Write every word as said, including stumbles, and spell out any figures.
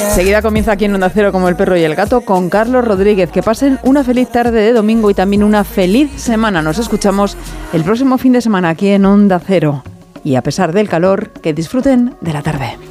Seguida comienza aquí en Onda Cero como el perro y el gato con Carlos Rodríguez. Que pasen una feliz tarde de domingo y también una feliz semana. Nos escuchamos el próximo fin de semana aquí en Onda Cero. Y a pesar del calor, que disfruten de la tarde.